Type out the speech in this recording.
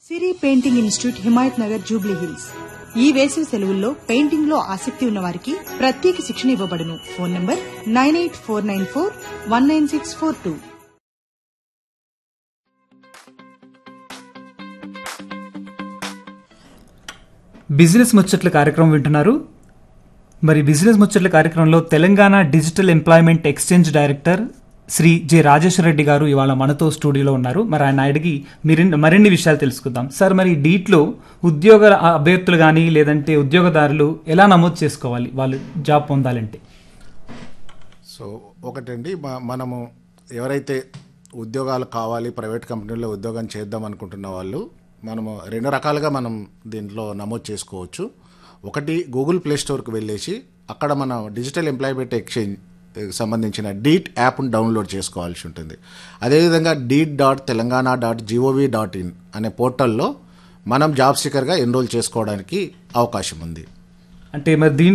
సిరి painting institute Himayat Nagar Jubilee hills. ఈ వేసవి సెలవుల్లో పెయింటింగ్ లో ఆసక్తి ఉన్న వారికి ప్రత్యేక శిక్షణ ఇవ్వబడును. Phone number 9849419642. బిజినెస్ ముచ్చట్ల కార్యక్రమం వింటున్నారు. మరి బిజినెస్ ముచ్చట్ల కార్యక్రమంలో Telangana digital employment exchange director Shri J Rajeshwara Reddy గారు ఇవాళ మనతో స్టూడియోలో ఉన్నారు. మరి ఆయన అడిగి మరిన్ని విషయాలు తెలుసుకుందాం. సార్, మరి డీట్లో ఉద్యోగ అభ్యర్థులు కానీ లేదంటే ఉద్యోగదారులు ఎలా నమోదు చేసుకోవాలి వాళ్ళు జాబ్ పొందాలంటే? సో ఒకటండి, మనము ఎవరైతే ఉద్యోగాలు కావాలి, ప్రైవేట్ కంపెనీలో ఉద్యోగం చేద్దాం అనుకుంటున్న వాళ్ళు మనము రెండు రకాలుగా మనం దీంట్లో నమోదు చేసుకోవచ్చు. ఒకటి, గూగుల్ ప్లే స్టోర్కి వెళ్ళేసి అక్కడ మనం డిజిటల్ ఎంప్లాయ్మెంట్ ఎక్స్చేంజ్ సంబంధించిన డీట్ యాప్ను డౌన్లోడ్ చేసుకోవాల్సి ఉంటుంది. అదేవిధంగా deet.telangana.gov.in అనే పోర్టల్లో మనం జాబ్ సీకర్గా ఎన్రోల్ చేసుకోవడానికి అవకాశం ఉంది. అంటే మరి